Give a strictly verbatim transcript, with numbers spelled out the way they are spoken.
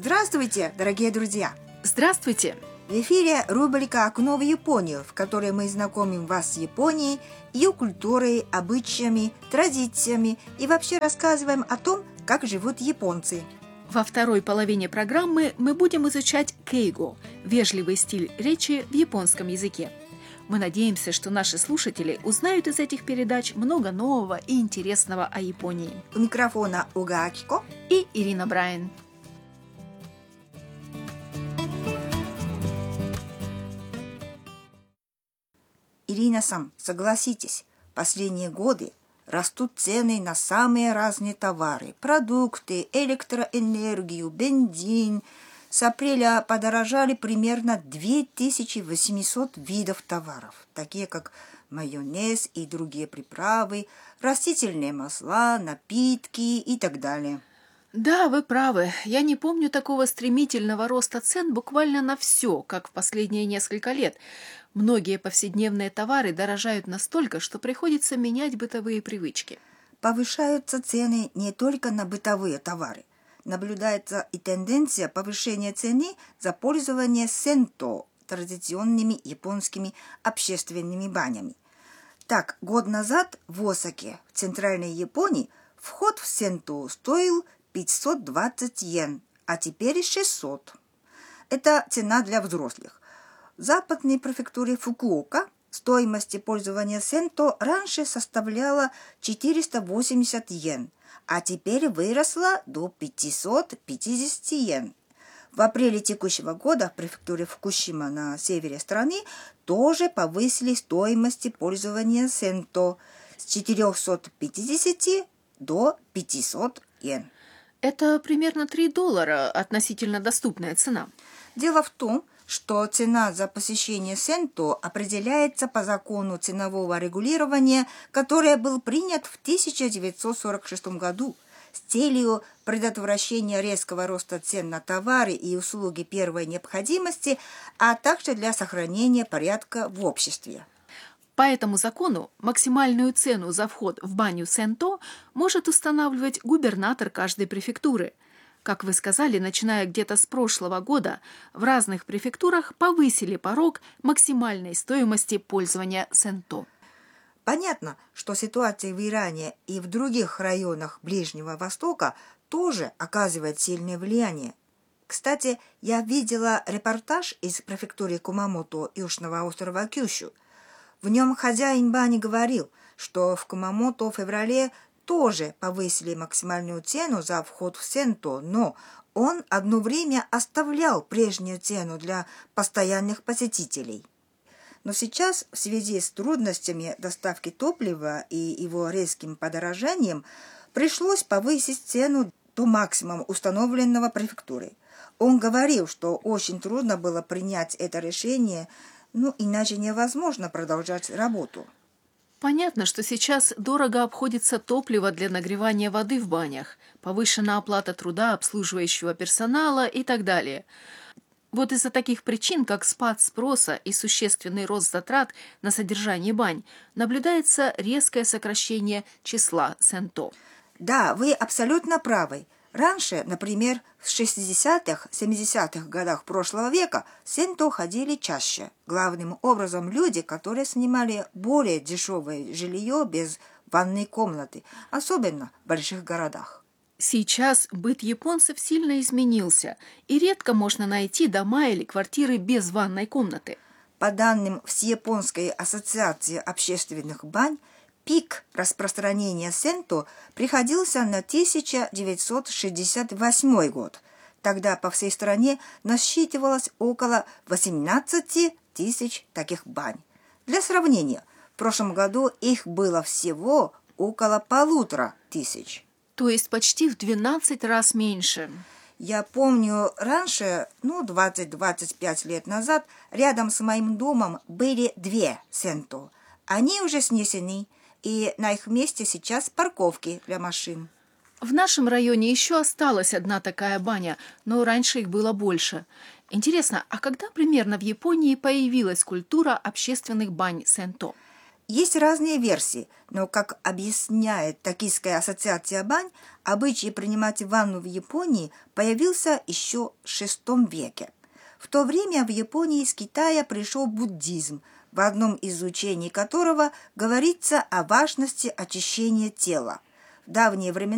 Здравствуйте, дорогие друзья! Здравствуйте! В эфире рубрика «Окно в Японию», в которой мы знакомим вас с Японией, ее культурой, обычаями, традициями и вообще рассказываем о том, как живут японцы. Во второй половине программы мы будем изучать кейго – вежливый стиль речи в японском языке. Мы надеемся, что наши слушатели узнают из этих передач много нового и интересного о Японии. У микрофона Ога Акико и Ирина Брайан. Ирина-сан, согласитесь, последние годы растут цены на самые разные товары, продукты, электроэнергию, бензин. С апреля подорожали примерно две тысячи восемьсот видов товаров, такие как майонез и другие приправы, растительные масла, напитки и так далее. Да, вы правы. Я не помню такого стремительного роста цен буквально на все, как в последние несколько лет. Многие повседневные товары дорожают настолько, что приходится менять бытовые привычки. Повышаются цены не только на бытовые товары. Наблюдается и тенденция повышения цены за пользование сенто, традиционными японскими общественными банями. Так, год назад в Осаке, в центральной Японии, вход в сенто стоил пятьсот двадцать йен, а теперь шестьсот. Это цена для взрослых. В западной префектуре Фукуока стоимость пользования сенто раньше составляла четыреста восемьдесят йен, а теперь выросла до пятьсот пятьдесят йен. В апреле текущего года в префектуре Фукусима на севере страны тоже повысили стоимость пользования сенто с четырехсот пятидесяти до пятисот йен. Это примерно три доллара, относительно доступная цена. Дело в том, что цена за посещение сенто определяется по закону ценового регулирования, который был принят в тысяча девятьсот сорок шестом году с целью предотвращения резкого роста цен на товары и услуги первой необходимости, а также для сохранения порядка в обществе. По этому закону максимальную цену за вход в баню сенто может устанавливать губернатор каждой префектуры. Как вы сказали, начиная где-то с прошлого года, в разных префектурах повысили порог максимальной стоимости пользования сенто. Понятно, что ситуация в Иране и в других районах Ближнего Востока тоже оказывает сильное влияние. Кстати, я видела репортаж из префектуры Кумамото Южного острова Кюсю. В нем хозяин бани говорил, что в Кумамото в феврале тоже повысили максимальную цену за вход в сенто, но он одно время оставлял прежнюю цену для постоянных посетителей. Но сейчас, в связи с трудностями доставки топлива и его резким подорожанием, пришлось повысить цену до максимума, установленного префектурой. Он говорил, что очень трудно было принять это решение, ну иначе невозможно продолжать работу. Понятно, что сейчас дорого обходится топливо для нагревания воды в банях, повышена оплата труда обслуживающего персонала и так далее. Вот из-за таких причин, как спад спроса и существенный рост затрат на содержание бань, наблюдается резкое сокращение числа сенто. Да, вы абсолютно правы. Раньше, например, в шестидесятых-семидесятых годах прошлого века сенто ходили чаще. Главным образом люди, которые снимали более дешевое жилье без ванной комнаты, особенно в больших городах. Сейчас быт японцев сильно изменился, и редко можно найти дома или квартиры без ванной комнаты. По данным Всеяпонской ассоциации общественных бань, пик распространения сенто приходился на тысяча девятьсот шестьдесят восьмой год. Тогда по всей стране насчитывалось около восемнадцати тысяч таких бань. Для сравнения, в прошлом году их было всего около полутора тысяч. То есть почти в двенадцать раз меньше. Я помню, раньше, ну, двадцать-двадцать пять лет назад, рядом с моим домом были две сенто. Они уже снесены, и на их месте сейчас парковки для машин. В нашем районе еще осталась одна такая баня, но раньше их было больше. Интересно, а когда примерно в Японии появилась культура общественных бань сенто? Есть разные версии, но, как объясняет Токийская ассоциация бань, обычай принимать ванну в Японии появился еще в шестом веке. В то время в Японии из Китая пришел буддизм, в одном из учений которого говорится о важности очищения тела. В давние времена